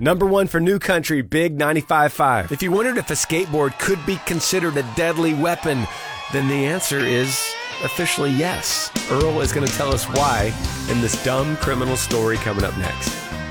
Number one for New Country, Big 95.5. If you wondered if a skateboard could be considered a deadly weapon, then the answer is officially yes. Earl is going to tell us why in this dumb criminal story coming up next.